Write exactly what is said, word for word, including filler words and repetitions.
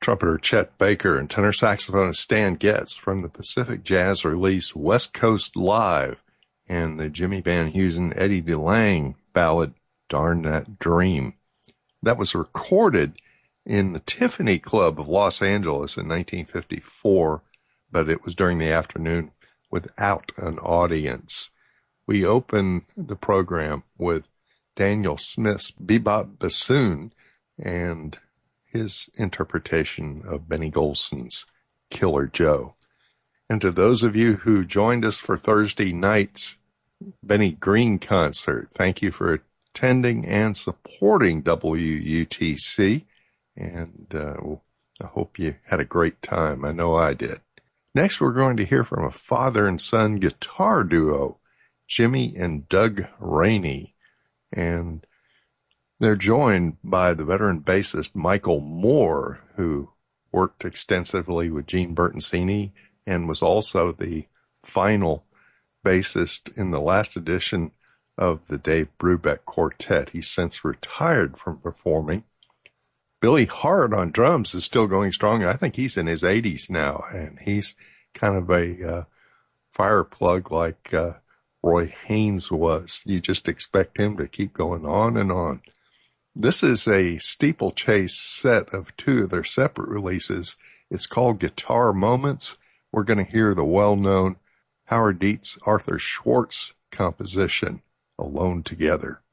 trumpeter Chet Baker and tenor saxophonist Stan Getz from the Pacific Jazz release West Coast Live, and the Jimmy Van Heusen Eddie DeLange ballad Darn That Dream. That was recorded in the Tiffany Club of Los Angeles in nineteen fifty-four, but it was during the afternoon without an audience. We open the program with Daniel Smith's Bebop Bassoon and his interpretation of Benny Golson's Killer Joe. And to those of you who joined us for Thursday night's Benny Green concert, thank you for attending and supporting W U T C. And uh, I hope you had a great time. I know I did. Next, we're going to hear from a father and son guitar duo, Jimmy and Doug Rainey. And they're joined by the veteran bassist Michael Moore, who worked extensively with Gene Bertoncini and was also the final bassist in the last edition of the Dave Brubeck Quartet. He's since retired from performing. Billy Hart on drums is still going strong. I think he's in his eighties now, and he's kind of a uh, fire plug like uh, Roy Haynes was. You just expect him to keep going on and on. This is a steeplechase set of two of their separate releases. It's called Guitar Moments. We're going to hear the well-known Howard Dietz, Arthur Schwartz composition, Alone Together.